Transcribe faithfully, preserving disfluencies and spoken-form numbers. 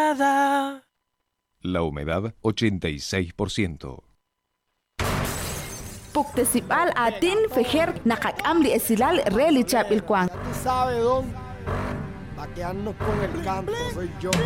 temporada. La humedad ochenta y seis por ciento. Puktesipal atin fejer nakakamli esilal reli chapilcuan. Tú sabes, don, vaquearnos con el canto, soy yo.